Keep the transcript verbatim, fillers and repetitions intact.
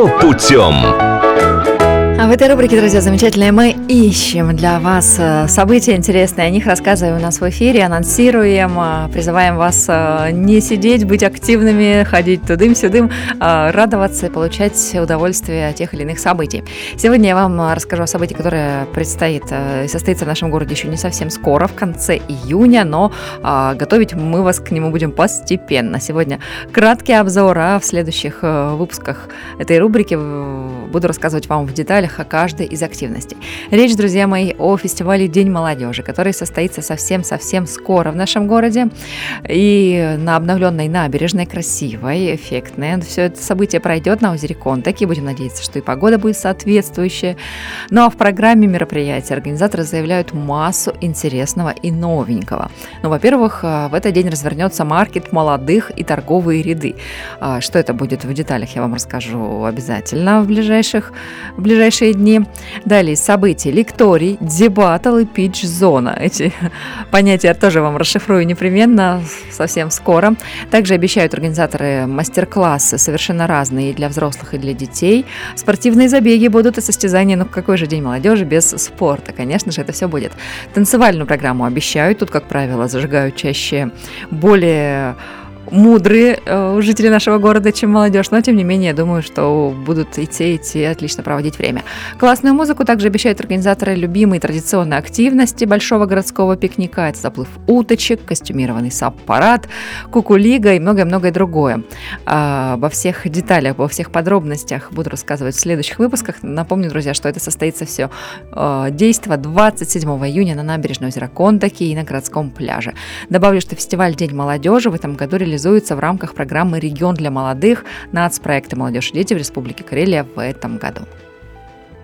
Что путем? А в этой рубрике, друзья, замечательные, мы ищем для вас события интересные, о них рассказываем у нас в эфире, анонсируем, призываем вас не сидеть, быть активными, ходить тудым-сюдым, радоваться и получать удовольствие от тех или иных событий. Сегодня я вам расскажу о событии, которое предстоит и состоится в нашем городе еще не совсем скоро, в конце июня, но готовить мы вас к нему будем постепенно. Сегодня краткий обзор, а в следующих выпусках этой рубрики буду рассказывать вам в деталях о каждой из активностей. Речь, друзья мои, о фестивале День молодежи, который состоится совсем-совсем скоро в нашем городе. И на обновленной набережной, красивой, эффектной. Все это событие пройдет на озере Контаки. Будем надеяться, что и погода будет соответствующая. Ну а в программе мероприятия организаторы заявляют массу интересного и новенького. Ну, во-первых, в этот день развернется маркет молодых и торговые ряды. Что это будет в деталях, я вам расскажу обязательно в ближайших, в ближайшие дни. Далее события, лекторий, дебатл и питч-зона. Эти понятия я тоже вам расшифрую непременно совсем скоро. Также обещают организаторы мастер-классы совершенно разные и для взрослых, и для детей. Спортивные забеги будут и состязания. Ну, какой же День молодежи без спорта? Конечно же, это все будет. Танцевальную программу обещают. Тут, как правило, зажигают чаще более мудрые э, жители нашего города, чем молодежь, но тем не менее, я думаю, что будут идти, идти, отлично проводить время. Классную музыку также обещают организаторы любимой традиционной активности большого городского пикника. Это заплыв уточек, костюмированный сап-парад, кукулига и многое-многое другое. А, обо всех деталях, обо всех подробностях буду рассказывать в следующих выпусках. Напомню, друзья, что это состоится все э, действо двадцать седьмого июня на набережной озера Контаки и на городском пляже. Добавлю, что фестиваль День молодежи в этом году реализуется реализуется в рамках программы «Регион для молодых» нацпроекта «Молодежь и дети» в Республике Карелия в этом году.